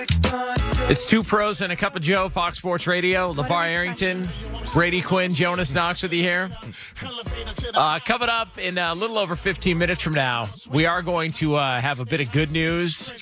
It's Two Pros and a Cup of Joe, Fox Sports Radio. LeVar Arrington, Brady Quinn, Jonas Knox with you here. Coming up in a little over 15 minutes from now, we are going to have a bit of good news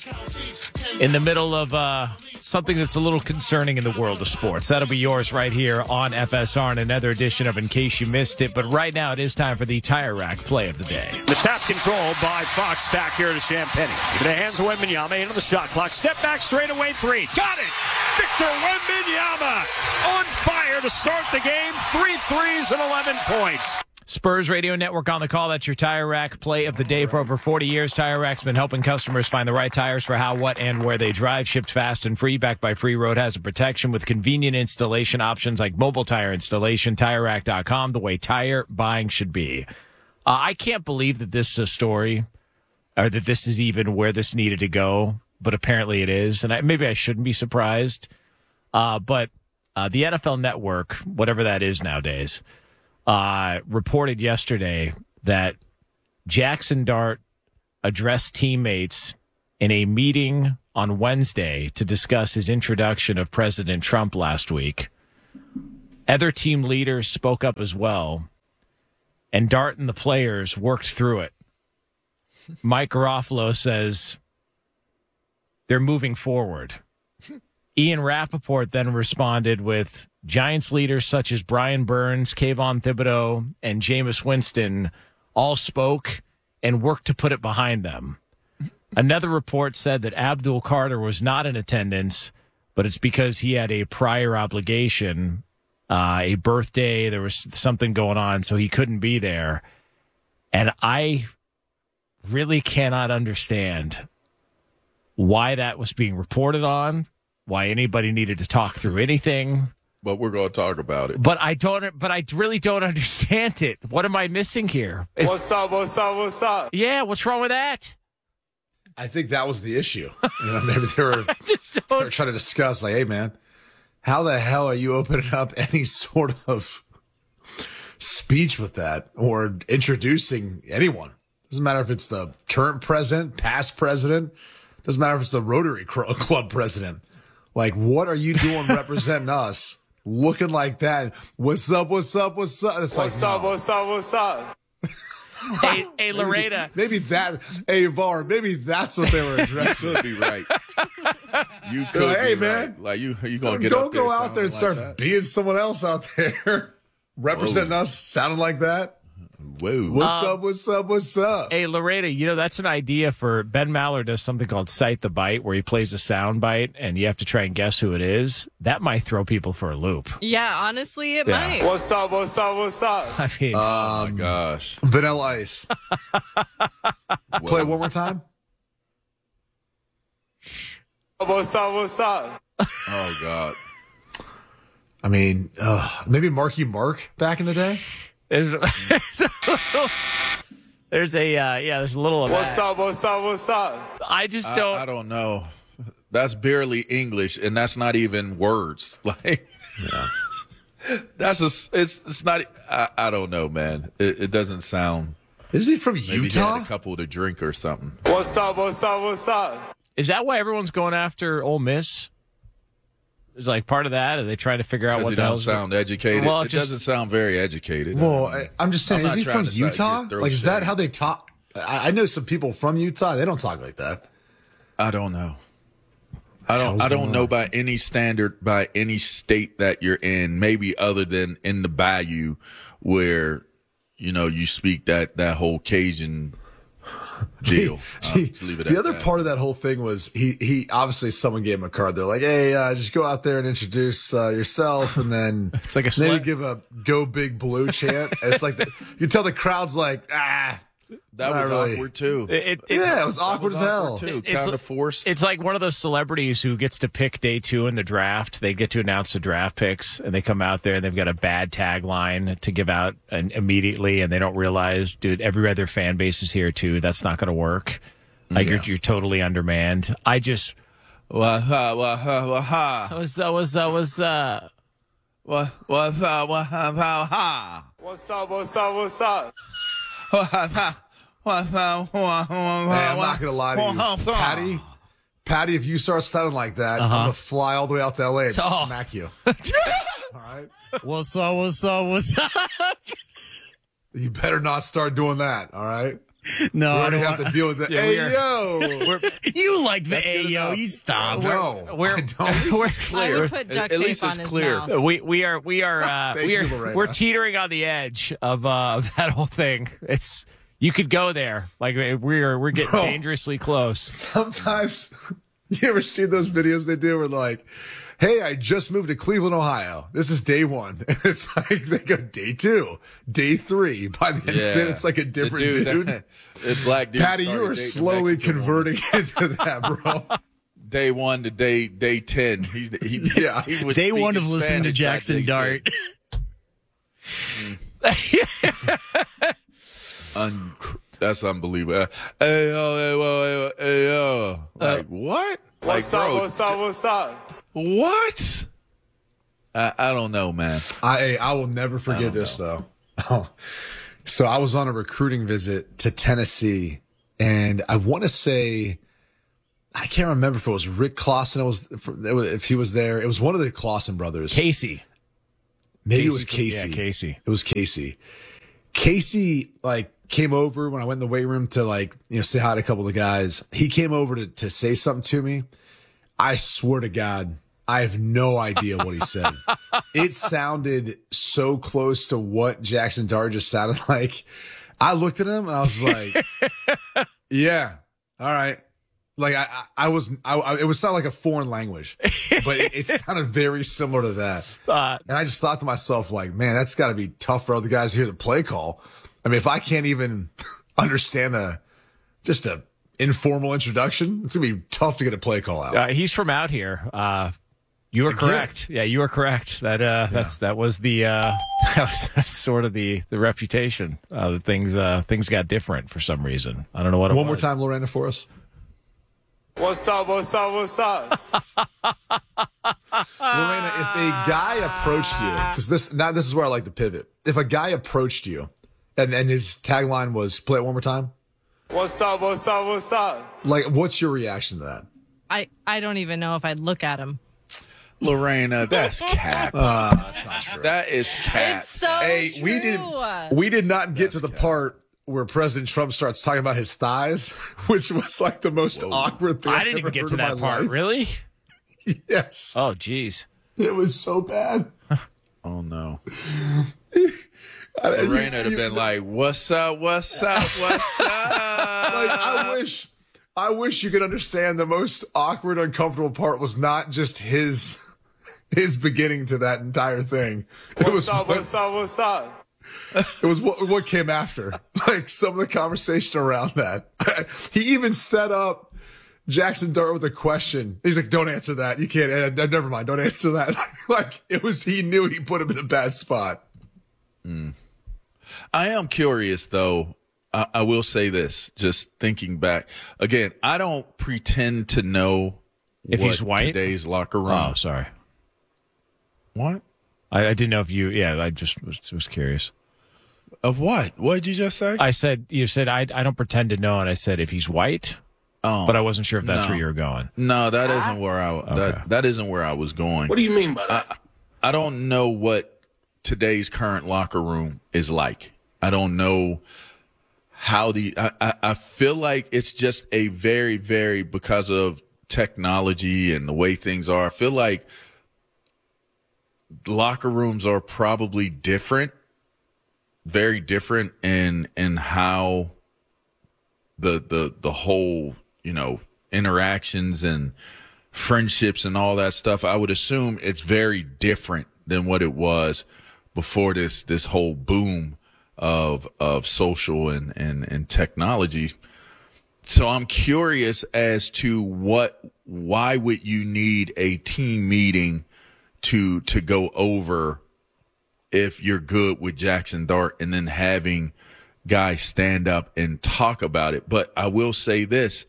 in the middle of something that's a little concerning in the world of sports. That'll be yours right here on FSR in another edition of In Case You Missed It. But right now, it is time for the Tire Rack Play of the Day. The tap control by Fox back here to Champagny. The hands of Wembanyama into the shot clock. Step back, straight away three. Got it! Victor Wembanyama on fire to start the game. 3 threes and 11 points. Spurs Radio Network on the call. That's your Tire Rack Play of the Day. For over 40 years, Tire Rack's been helping customers find the right tires for how, what, and where they drive. Shipped fast and free, backed by free road hazard protection with convenient installation options like mobile tire installation. TireRack.com, the way tire buying should be. I can't believe that this is a story, or that this is even where this needed to go, but apparently it is. And maybe I shouldn't be surprised. But the NFL Network, whatever that is nowadays, reported yesterday that Jackson Dart addressed teammates in a meeting on Wednesday to discuss his introduction of President Trump last week. Other team leaders spoke up as well, and Dart and the players worked through it. Mike Garofalo says they're moving forward. Ian Rappaport then responded with Giants leaders such as Brian Burns, Kayvon Thibodeau, and Jameis Winston all spoke and worked to put it behind them. Another report said that Abdul Carter was not in attendance, but it's because he had a prior obligation, a birthday. There was something going on, so he couldn't be there. And I really cannot understand why that was being reported on, why anybody needed to talk through anything. But we're going to talk about it. But I really don't understand it. What am I missing here? What's up? Yeah, what's wrong with that? I think that was the issue. Maybe they were trying to discuss, like, hey, man, how the hell are you opening up any sort of speech with that or introducing anyone? Doesn't matter if it's the current president, past president. Doesn't matter if it's the Rotary Club president. Like, what are you doing representing us? Looking like that. What's up? It's what's up? Hey, Loretta. Maybe VAR, maybe that's what they were addressing. You could be right. You could like, hey, be man, right. Like, you going to get don't up there go out there and start like being someone else out there. Representing us, sounding like that. Whoa. What's up? Hey, Loretta, that's an idea for Ben Maller does something called Cite the Bite, where he plays a sound bite, and you have to try and guess who it is. That might throw people for a loop. Yeah, honestly, it might. What's up? I mean, oh, my gosh. Vanilla Ice. Play it one more time. What's up? Oh, God. I mean, maybe Marky Mark back in the day? there's a little of that. What's up? I just don't. I don't know. That's barely English, and that's not even words. Like, it's not. I don't know, man. It doesn't sound. Isn't he from Maybe Utah? he had a couple to drink or something. What's up? Is that why everyone's going after Ole Miss? Is like part of that? Are they trying to figure out what the hell? Doesn't sound educated. Well, it doesn't sound very educated. Well, I'm just saying, I'm is he not from trying to Utah? throw Like, is that shade. how they talk? I know some people from Utah. They don't talk like that. I don't know. I don't know by any standard, by any state that you're in, maybe other than in the Bayou where, you speak that whole Cajun deal. The other part of that whole thing was he obviously someone gave him a card. They're like, hey, just go out there and introduce yourself, and then it's like maybe give a "Go Big Blue" chant. And it's like you tell the crowd's like, that was really. awkward too. It was awkward as hell. Too. Kind of forced. It's like one of those celebrities who gets to pick day 2 in the draft. They get to announce the draft picks, and they come out there and they've got a bad tagline to give out immediately, and they don't realize, dude, every other fan base is here too. That's not going to work. Like you're totally undermanned. I just what's up? Man, I'm not gonna lie to you, Patty, if you start sounding like that, I'm gonna fly all the way out to LA and smack you. All right. What's up? What's up? What's up? You better not start doing that. All right. No, We I already don't have want. to deal with the You like the Ayo? enough. You stop. No, We're- I don't. we're- I would put duct At tape least on it's his clear. mouth. we are Thank you, Lorena. we're teetering on the edge of that whole thing. It's you could go there. Like we're getting Bro. dangerously close. Sometimes you ever see those videos they do where like, hey, I just moved to Cleveland, Ohio. This is day 1. And it's like they go day 2, day 3. By the end of it, it's like a different dude. It's black dude. Patty, you started are dating a slowly Mexican converting into that, bro. Day 1 to day 10. He was Day one speaking of listening to Spanish Jackson by day Dart. 10. That's unbelievable. Hey yo. Like what? Like What's up, bro, what's up, what's up? what? I don't know, man. I will never forget this though. So I was on a recruiting visit to Tennessee, and I want to say, I can't remember if it was Rick Clausen. If he was there. It was one of the Clausen brothers. Casey. Maybe it was Casey. Yeah, Casey. It was Casey. Casey like came over when I went in the weight room to say hi to a couple of the guys. He came over to say something to me. I swear to God, I have no idea what he said. It sounded so close to what Jackson Dart just sounded like. I looked at him and I was like, yeah, all right. Like it would sound like a foreign language, but it sounded very similar to that. And I just thought to myself, like, man, that's got to be tough for other guys to hear the play call. I mean, if I can't even understand just a informal introduction, it's gonna be tough to get a play call out. He's from out here. You were correct. Yeah, you were correct. That was the that was sort of the reputation. Things got different for some reason. I don't know what it was. One more time, Lorena, for us. What's up, what's up, what's up? Lorena, if a guy approached you, because this is where I like to pivot. If a guy approached you and his tagline was, play it one more time. What's up, what's up, what's up? Like, what's your reaction to that? I don't even know if I'd look at him. Lorena, that's cap. That's not true. That is cap. It's so Hey, true. we did not get to the part where President Trump starts talking about his thighs, which was like the most awkward thing I didn't even get to that part. Really? Yes. Oh, geez. It was so bad. Oh no. Lorena would have been like, what's up, what's up, what's up? I wish you could understand the most awkward, uncomfortable part was not just his beginning to that entire thing. What's up, what's up, what's up? It was what came after, like some of the conversation around that. He even set up Jackson Dart with a question. He's like, "Don't answer that. You can't. Never mind. Don't answer that." Like it was. He knew he put him in a bad spot. I am curious, though. I will say this, just thinking back. Again, I don't pretend to know If what he's white? today's locker room. Oh, sorry. What? I didn't know if you. Yeah, I just was curious. Of what? What did you just say? You said I don't pretend to know, and I said if he's white, Oh, but I wasn't sure if that's no. where you were going. No, that isn't where that isn't where I was going. What do you mean by that? I don't know what today's current locker room is like. I don't know how I feel like it's just a very, very, because of technology and the way things are, I feel like locker rooms are probably different, very different in how the whole, interactions and friendships and all that stuff. I would assume it's very different than what it was before this whole boom of social and technology. So I'm curious as to why would you need a team meeting to go over if you're good with Jackson Dart and then having guys stand up and talk about it. But I will say this.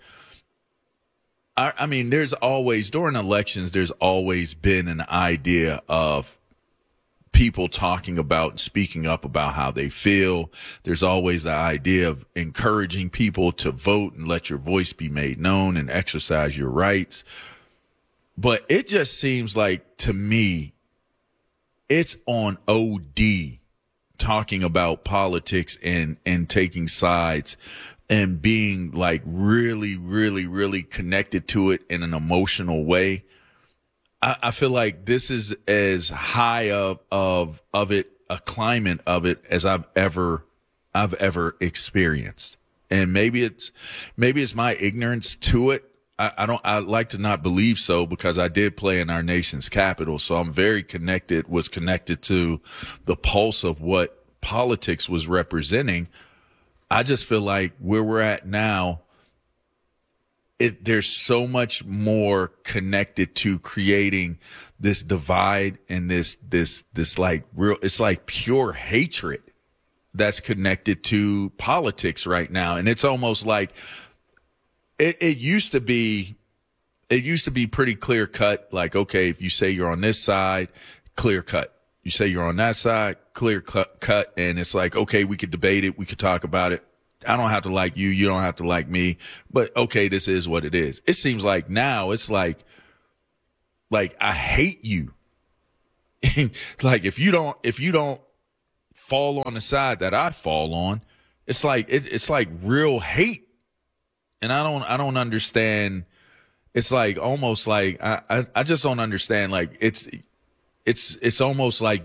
I mean, during elections, there's always been an idea of people talking about and speaking up about how they feel. There's always the idea of encouraging people to vote and let your voice be made known and exercise your rights. But it just seems like, to me, it's on OD talking about politics and taking sides and being like really, really, really connected to it in an emotional way. I feel like this is as high of it, a climate of it, as I've ever experienced. And maybe it's my ignorance to it. I like to not believe so, because I did play in our nation's capital. So I'm very was connected to the pulse of what politics was representing. I just feel like where we're at now, there's so much more connected to creating this divide and this like real, it's like pure hatred that's connected to politics right now. And it's almost like it used to be pretty clear cut. Like, okay, if you say you're on this side, clear cut. You say you're on that side, clear cut. And it's like, okay, we could debate it. We could talk about it. I don't have to like you. You don't have to like me. But okay, this is what it is. It seems like now it's like I hate you. Like if you don't fall on the side that I fall on, it's like it's like real hate. And I don't understand. It's like almost like I just don't understand. Like it's almost like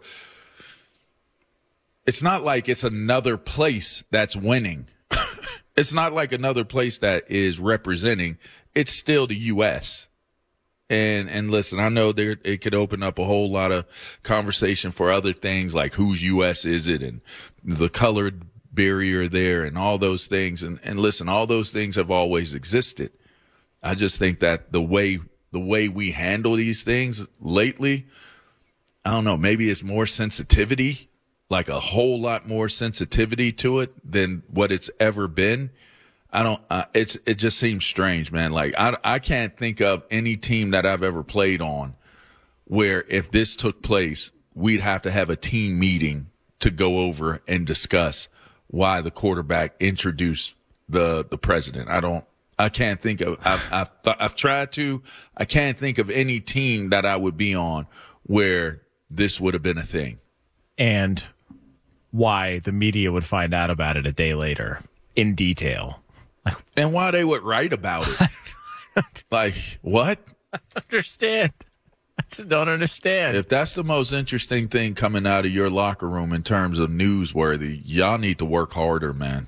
it's not like it's another place that's winning. It's not like another place that is representing. It's still the U.S. And listen, I know it could open up a whole lot of conversation for other things, like whose U.S. is it and the colored barrier there and all those things. And listen, all those things have always existed. I just think that the way we handle these things lately, I don't know, maybe it's more sensitivity, like a whole lot more sensitivity to it than what it's ever been. It just seems strange, man. Like I can't think of any team that I've ever played on where if this took place, we'd have to have a team meeting to go over and discuss why the quarterback introduced the president. I can't think of, I've tried to, I can't think of any team that I would be on where this would have been a thing. And why the media would find out about it a day later in detail. And why they would write about it. Like, what? I don't understand. I just don't understand. If that's the most interesting thing coming out of your locker room in terms of newsworthy, y'all need to work harder, man.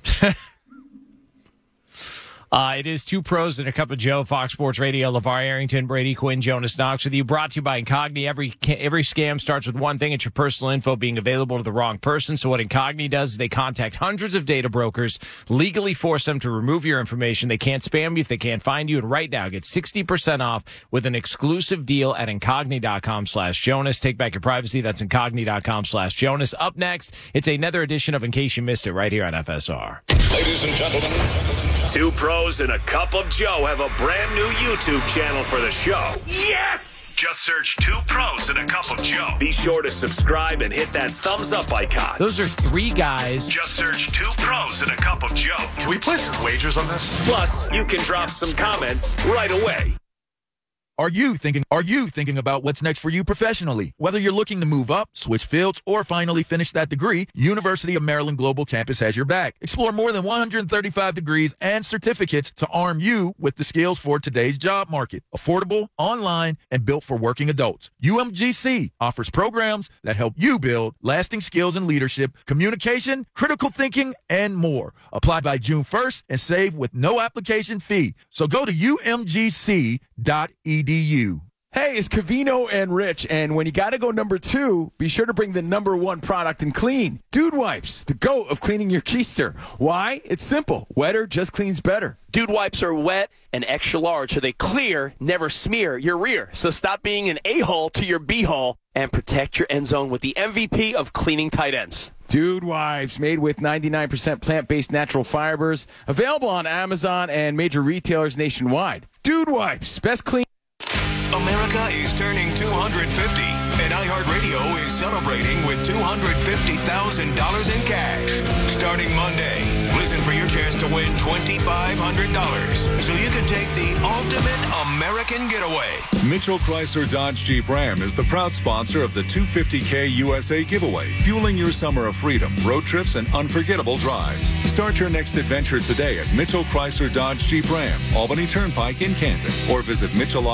It is Two Pros and a Cup of Joe, Fox Sports Radio. LeVar Arrington, Brady Quinn, Jonas Knox with you. Brought to you by Incogni. Every scam starts with one thing. It's your personal info being available to the wrong person. So what Incogni does is they contact hundreds of data brokers, legally force them to remove your information. They can't spam you if they can't find you. And right now, get 60% off with an exclusive deal at Incogni.com/Jonas. Take back your privacy. That's Incogni.com/Jonas. Up next, it's another edition of In Case You Missed It right here on FSR. Ladies and gentlemen, Two Pros and a Cup of Joe have a brand new YouTube channel for the show. Yes! Just search Two Pros and a Cup of Joe. Be sure to subscribe and hit that thumbs up icon. Those are three guys. Just search Two Pros and a Cup of Joe. can we place some wagers on this? Plus, you can drop some comments right away. Are you thinking about what's next for you professionally? Whether you're looking to move up, switch fields, or finally finish that degree, University of Maryland Global Campus has your back. Explore more than 135 degrees and certificates to arm you with the skills for today's job market. Affordable, online, and built for working adults. UMGC offers programs that help you build lasting skills in leadership, communication, critical thinking, and more. Apply by June 1st and save with no application fee. So go to umgc.edu. Hey, it's Cavino and Rich, and when you gotta go number 2, be sure to bring the number 1 product in clean. Dude Wipes, the GOAT of cleaning your keister. Why? It's simple. Wetter just cleans better. Dude Wipes are wet and extra large, so they clear, never smear your rear. So stop being an a-hole to your b-hole and protect your end zone with the MVP of cleaning tight ends. Dude Wipes, made with 99% plant-based natural fibers. Available on Amazon and major retailers nationwide. Dude Wipes, best clean. America is turning 250, And iHeartRadio is celebrating with $250,000 in cash. Starting Monday, listen for your chance to win $2,500 so you can take the ultimate American getaway. Mitchell Chrysler Dodge Jeep Ram is the proud sponsor of the 250K USA giveaway, fueling your summer of freedom, road trips, and unforgettable drives. Start your next adventure today at Mitchell Chrysler Dodge Jeep Ram, Albany Turnpike in Canton, or visit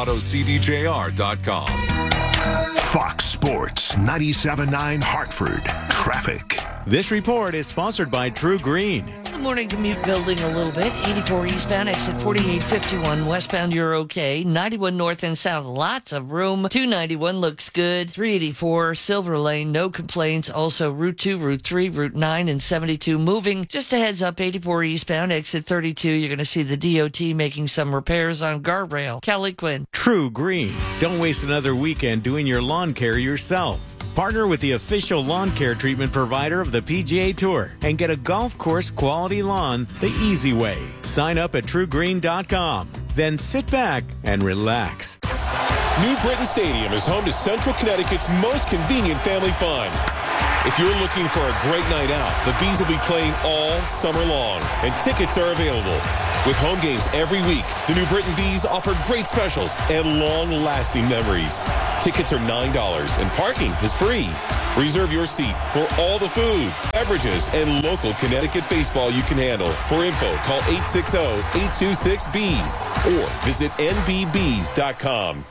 MitchellAutoCDJR.com. Fox Sports 97.9 Hartford. Traffic. This report is sponsored by True Green. Good morning. Commute building a little bit. 84 eastbound, exit 4851 westbound. You're okay. 91 north and south, lots of room. 291 looks good. 384 Silver Lane, no complaints. Also Route 2, Route 3, Route 9, and 72 moving. Just a heads up, 84 eastbound, exit 32. You're going to see the DOT making some repairs on guardrail. Kelly Quinn. True Green. Don't waste another weekend doing your lawn care yourself. Partner with the official lawn care treatment provider of the PGA Tour and get a golf course quality lawn the easy way. Sign up at TrueGreen.com. Then sit back and relax. New Britain Stadium is home to Central Connecticut's most convenient family fun. If you're looking for a great night out, the Bees will be playing all summer long, and tickets are available. With home games every week, the New Britain Bees offer great specials and long-lasting memories. Tickets are $9, and parking is free. Reserve your seat for all the food, beverages, and local Connecticut baseball you can handle. For info, call 860-826-BEES or visit nbbees.com.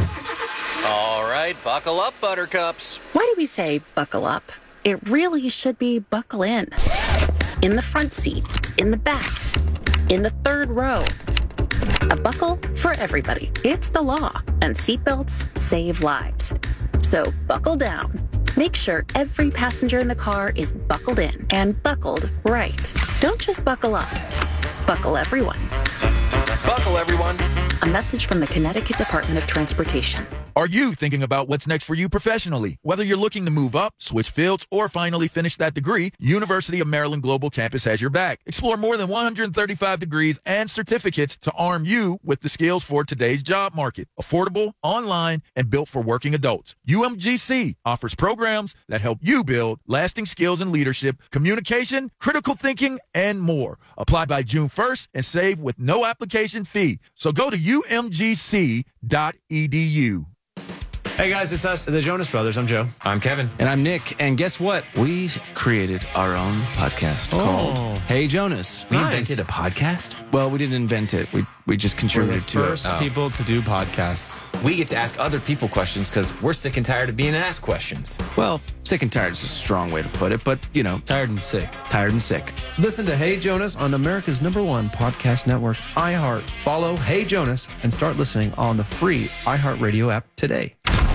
All right, buckle up, buttercups. Why do we say buckle up? It really should be buckle in. In the front seat, in the back, in the third row. A buckle for everybody. It's the law, and seatbelts save lives. So buckle down. Make sure every passenger in the car is buckled in and buckled right. Don't just buckle up. Buckle everyone. Buckle everyone. A message from the Connecticut Department of Transportation. Are you thinking about what's next for you professionally? Whether you're looking to move up, switch fields, or finally finish that degree, University of Maryland Global Campus has your back. Explore more than 135 degrees and certificates to arm you with the skills for today's job market. Affordable, online, and built for working adults. UMGC offers programs that help you build lasting skills in leadership, communication, critical thinking, and more. Apply by June 1st and save with no application fee. So go to umgc.edu. Hey guys, it's us, the Jonas Brothers. I'm Joe. I'm Kevin. And I'm Nick. And guess what? We created our own podcast called Hey Jonas. We invented a podcast? Well, we didn't invent it. We just contributed to it. We're the first people to do podcasts. We get to ask other people questions because we're sick and tired of being asked questions. Well, sick and tired is a strong way to put it, but, you know. Tired and sick. Tired and sick. Listen to Hey Jonas on America's #1 podcast network, iHeart. Follow Hey Jonas and start listening on the free iHeartRadio app today.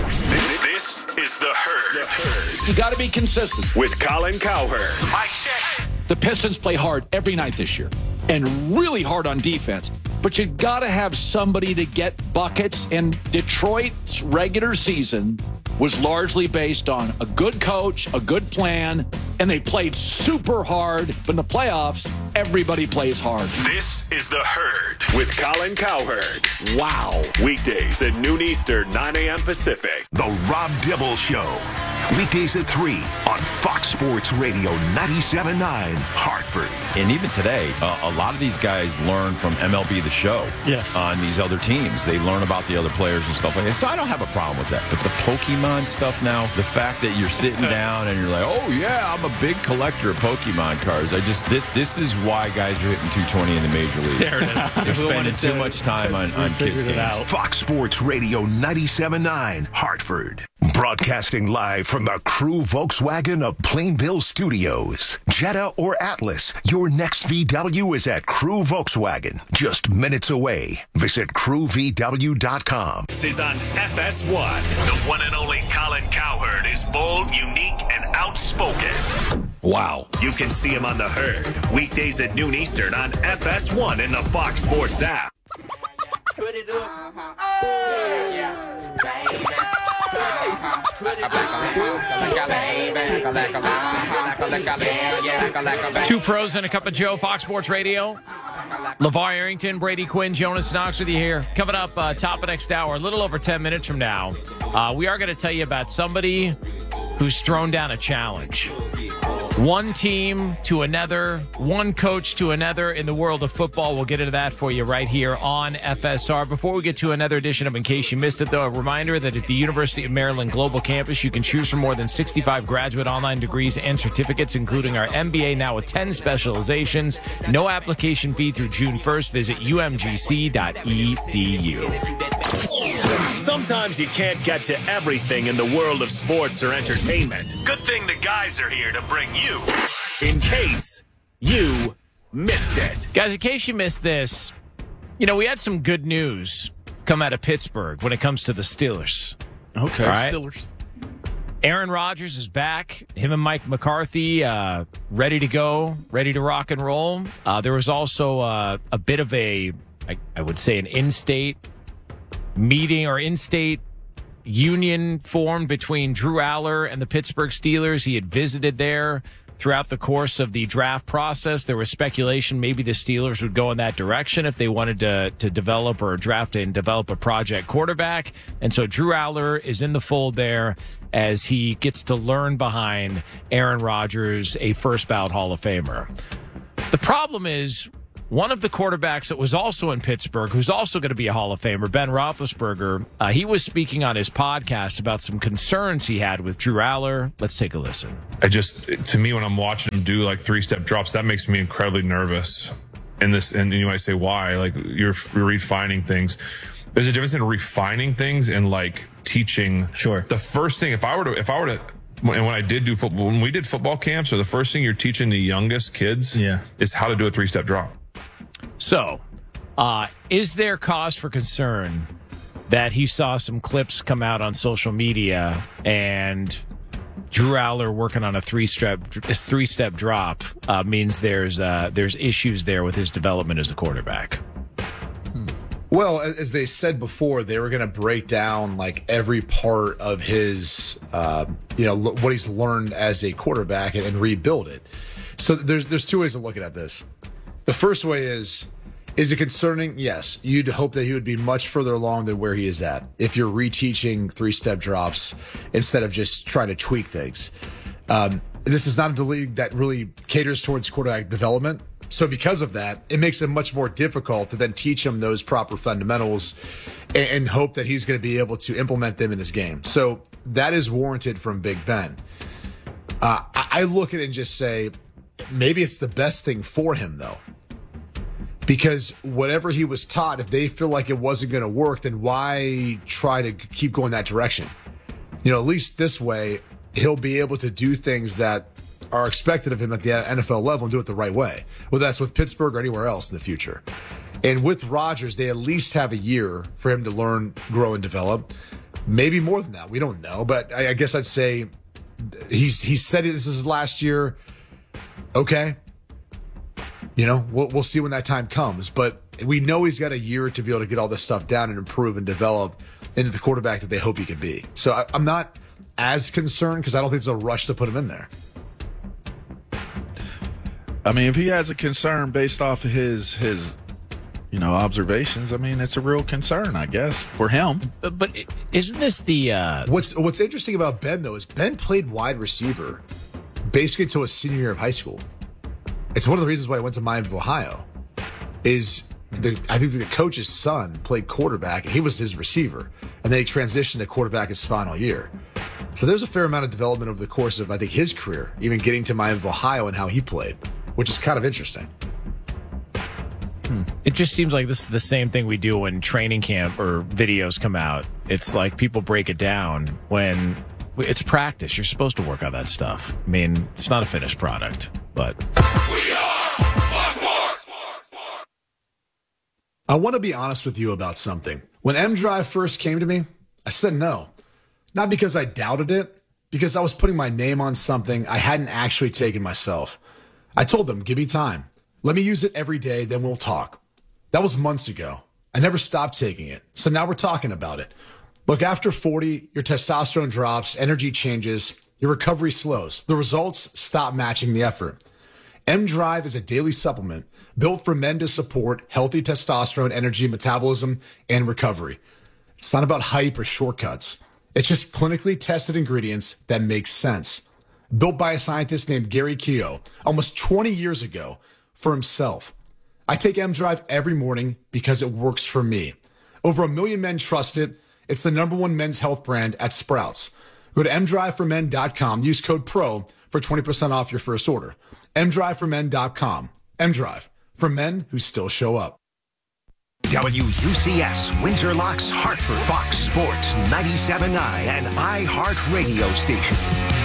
This is The Herd. You got to be consistent. With Colin Cowherd. Mike check. The Pistons play hard every night this year and really hard on defense. But you got to have somebody to get buckets. And Detroit's regular season was largely based on a good coach, a good plan, and they played super hard. But in the playoffs, everybody plays hard. This is The Herd with Colin Cowherd. Wow. Weekdays at noon Eastern, 9 a.m. Pacific. The Rob Dibble Show. Weekdays at 3 on Fox Sports Radio 97.9 Hartford. And even today, a lot of these guys learn from MLB The Show. Yes. On these other teams. They learn about the other players and stuff like that. So I don't have a problem with that. But the Pokemon stuff now, the fact that you're sitting down and you're like, oh, yeah, I'm a big collector of Pokemon cards. this is why guys are hitting 220 in the major leagues. There it is. They're spending too much time on kids' games. Fox Sports Radio 97.9 Hartford. Broadcasting live from the Crew Volkswagen of Plainville Studios. Jetta or Atlas, your next VW is at Crew Volkswagen. Just minutes away. Visit crewvw.com. This is on FS1. The one and only Colin Cowherd is bold, unique, and outspoken. Wow. You can see him on The Herd. Weekdays at noon Eastern on FS1 in the Fox Sports app. Put it up. Yeah. Two pros and a cup of Joe, Fox Sports Radio. LeVar Arrington, Brady Quinn, Jonas Knox with you here. Coming up, top of next hour, a little over 10 minutes from now, we are going to tell you about somebody who's thrown down a challenge. One team to another, one coach to another in the world of football. We'll get into that for you right here on FSR. Before we get to another edition of In Case You Missed It, though, a reminder that at the University of Maryland Global Campus, you can choose from more than 65 graduate online degrees and certificates, including our MBA now with 10 specializations. No application fee through June 1st. Visit umgc.edu. Sometimes you can't get to everything in the world of sports or entertainment. Good thing the guys are here to bring you In Case You Missed It. Guys, in case you missed this, we had some good news come out of Pittsburgh when it comes to the Steelers. Okay, right? Steelers. Aaron Rodgers is back. Him and Mike McCarthy ready to go, ready to rock and roll. There was also a bit of I would say, an in-state meeting or in-state union formed between Drew Aller and the Pittsburgh Steelers. He had visited there throughout the course of the draft process. There was speculation maybe the Steelers would go in that direction if they wanted to develop or draft and develop a project quarterback. And so Drew Aller is in the fold there as he gets to learn behind Aaron Rodgers, a first ballot Hall of Famer. The problem is, one of the quarterbacks that was also in Pittsburgh, who's also going to be a Hall of Famer, Ben Roethlisberger, he was speaking on his podcast about some concerns he had with Drew Aller. Let's take a listen. To me, when I'm watching him do like 3-step drops, that makes me incredibly nervous. And you might say, why? Like, you're refining things. There's a difference in refining things and like teaching. Sure. The first thing, if I were to, and when I did do football, when we did football camps, so the first thing you're teaching the youngest kids is how to do a 3-step drop. So, is there cause for concern that he saw some clips come out on social media and Drew Aller working on a three-step drop means there's issues there with his development as a quarterback? Well, as they said before, they were going to break down like every part of his, what he's learned as a quarterback and rebuild it. So there's two ways of looking at this. The first way is it concerning? Yes. You'd hope that he would be much further along than where he is at if you're reteaching 3-step drops instead of just trying to tweak things. This is not a league that really caters towards quarterback development. So because of that, it makes it much more difficult to then teach him those proper fundamentals and hope that he's going to be able to implement them in his game. So that is warranted from Big Ben. I look at it and just say, maybe it's the best thing for him, though. Because whatever he was taught, if they feel like it wasn't going to work, then why try to keep going that direction? At least this way, he'll be able to do things that are expected of him at the NFL level and do it the right way, whether that's with Pittsburgh or anywhere else in the future. And with Rodgers, they at least have a year for him to learn, grow, and develop. Maybe more than that. We don't know. But I guess I'd say he said this is his last year. Okay. We'll see when that time comes. But we know he's got a year to be able to get all this stuff down and improve and develop into the quarterback that they hope he can be. So I'm not as concerned because I don't think there's a rush to put him in there. I mean, if he has a concern based off of his observations, I mean, it's a real concern, I guess, for him. But isn't this the... What's interesting about Ben, though, is Ben played wide receiver basically until his senior year of high school. It's one of the reasons why I went to Miami of Ohio. I think the coach's son played quarterback, and he was his receiver. And then he transitioned to quarterback his final year. So there's a fair amount of development over the course of, I think, his career, even getting to Miami of Ohio and how he played, which is kind of interesting. It just seems like this is the same thing we do when training camp or videos come out. It's like people break it down when it's practice. You're supposed to work on that stuff. I mean, it's not a finished product, but... I want to be honest with you about something. When M-Drive first came to me, I said no. Not because I doubted it, because I was putting my name on something I hadn't actually taken myself. I told them, give me time. Let me use it every day, then we'll talk. That was months ago. I never stopped taking it. So now we're talking about it. Look, after 40, your testosterone drops, energy changes, your recovery slows. The results stop matching the effort. M-Drive is a daily supplement built for men to support healthy testosterone, energy, metabolism, and recovery. It's not about hype or shortcuts. It's just clinically tested ingredients that make sense. Built by a scientist named Gary Keogh almost 20 years ago for himself. I take M-Drive every morning because it works for me. Over 1 million men trust it. It's the #1 men's health brand at Sprouts. Go to mdriveformen.com. Use code PRO for 20% off your first order. mdriveformen.com. M-Drive, for men who still show up. WUCS, Windsor Locks, Hartford, Fox Sports 97.9 and iHeart Radio Station.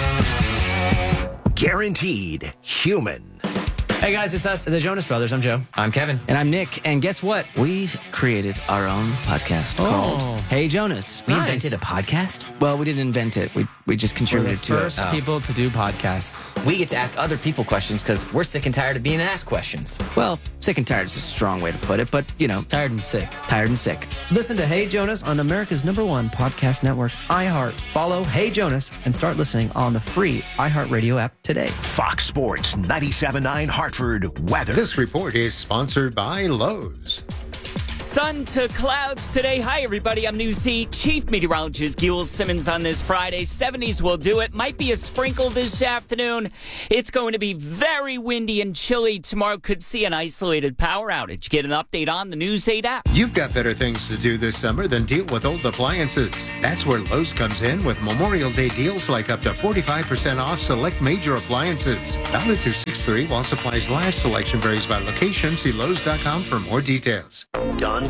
Guaranteed human. Hey guys, it's us, the Jonas Brothers. I'm Joe. I'm Kevin. And I'm Nick. And guess what? We created our own podcast called Hey Jonas. We invented a podcast? Well, we didn't invent it. We just contributed to it. We're the first people to do podcasts. We get to ask other people questions because we're sick and tired of being asked questions. Well, sick and tired is a strong way to put it, but, you know. Tired and sick. Tired and sick. Listen to Hey Jonas on America's #1 podcast network, iHeart. Follow Hey Jonas and start listening on the free iHeartRadio app today. Fox Sports 97.9 Hartford weather. This report is sponsored by Lowe's. Sun to clouds today. Hi, everybody. I'm News Heat Chief Meteorologist Gil Simmons on this Friday. 70s will do it. Might be a sprinkle this afternoon. It's going to be very windy and chilly. Tomorrow could see an isolated power outage. Get an update on the News 8 app. You've got better things to do this summer than deal with old appliances. That's where Lowe's comes in with Memorial Day deals like up to 45% off select major appliances. Valid through 6/3 while supplies last. Selection varies by location. See Lowe's.com for more details. Don